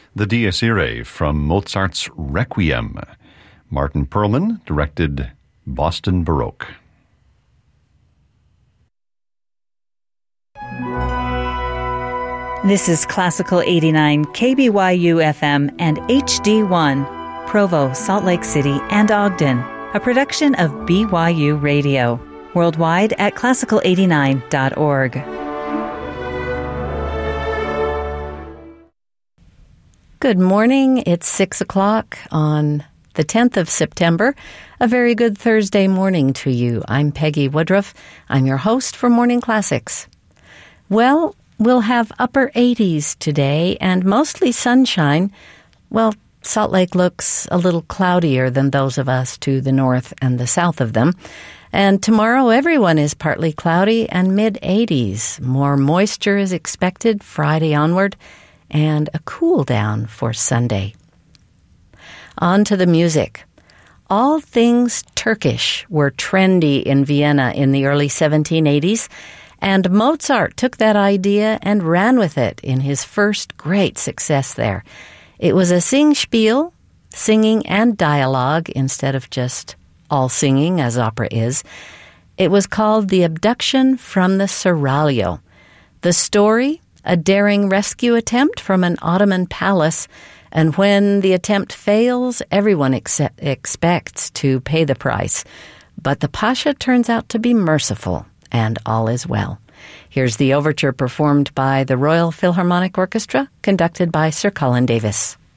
the Dies Irae from Mozart's Requiem. Martin Perlman directed Boston Baroque. This is Classical 89, KBYU FM and HD1, Provo, Salt Lake City, and Ogden, a production of BYU Radio. Worldwide at classical89.org. Good morning. It's 6 o'clock on the 10th of September. A very good Thursday morning to you. I'm Peggy Woodruff. I'm your host for Morning Classics. Well, we'll have upper 80s today and mostly sunshine. Well, Salt Lake looks a little cloudier than those of us to the north and the south of them. And tomorrow, everyone is partly cloudy and mid-80s. More moisture is expected Friday onward, and a cool down for Sunday. On to the music. All things Turkish were trendy in Vienna in the early 1780s, and Mozart took that idea and ran with it in his first great success there. It was a Singspiel, singing and dialogue instead of just all singing as opera is. It was called The Abduction from the Seraglio. The story, a daring rescue attempt from an Ottoman palace, and when the attempt fails, everyone expects to pay the price. But the Pasha turns out to be merciful, and all is well. Here's the overture performed by the Royal Philharmonic Orchestra, conducted by Sir Colin Davis.